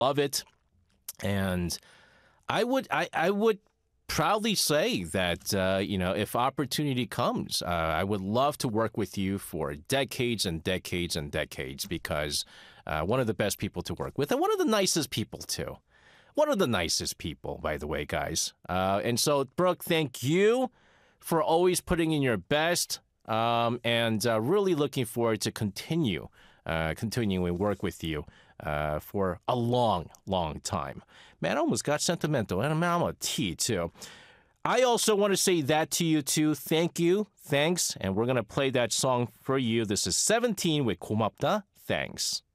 love it. And I would proudly say that, if opportunity comes, I would love to work with you for decades and decades and decades because one of the best people to work with and one of the nicest people, too. One of the nicest people, by the way, guys. And so, Brooke, thank you for always putting in your best and really looking forward to continuing work with you for a long, long time. Man, I almost got sentimental, and I'm a T, too. I also want to say that to you, too. Thank you. Thanks. And we're going to play that song for you. This is 17 with 고맙다. Thanks.